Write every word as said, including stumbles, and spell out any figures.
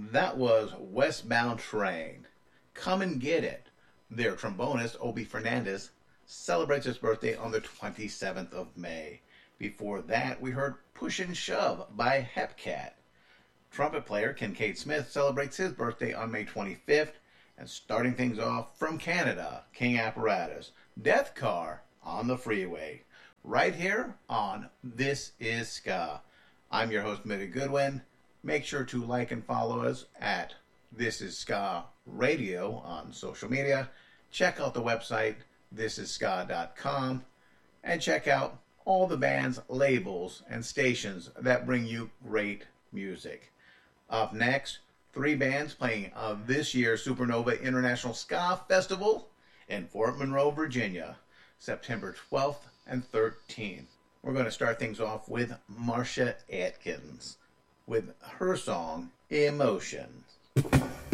That was Westbound Train. Come and Get It. Their trombonist, Obi Fernandez, celebrates his birthday on the twenty-seventh of May. Before that, we heard Push and Shove by Hepcat. Trumpet player Kincaid Smith celebrates his birthday on May twenty-fifth. And starting things off from Canada, King Apparatus, Death Car on the Freeway. Right here on This Is Ska. I'm your host, Mitty Goodwin. Make sure to like and follow us at This Is Ska Radio on social media. Check out the website, this is ska dot com. And check out all the bands, labels, and stations that bring you great music. Up next, three bands playing uh, this year's Supernova International Ska Festival in Fort Monroe, Virginia, September twelfth and thirteenth. We're going to start things off with Marsha Atkins with her song, Emotions.